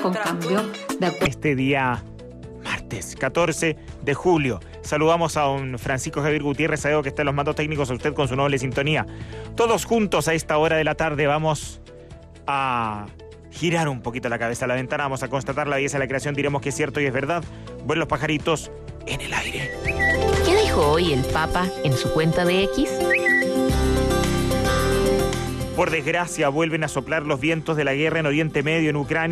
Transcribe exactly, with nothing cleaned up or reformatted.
con cambio de acuerdo. Este día martes catorce de julio. Saludamos a don Francisco Javier Gutiérrez Saedo, que está en los mandos técnicos, a usted con su noble sintonía. Todos juntos a esta hora de la tarde vamos a girar un poquito la cabeza a la ventana, vamos a constatar la belleza de la creación, diremos que es cierto y es verdad. Vuelan los pajaritos en el aire. ¿Qué dijo hoy el Papa en su cuenta de X? Por desgracia, vuelven a soplar los vientos de la guerra en Oriente Medio, en Ucrania.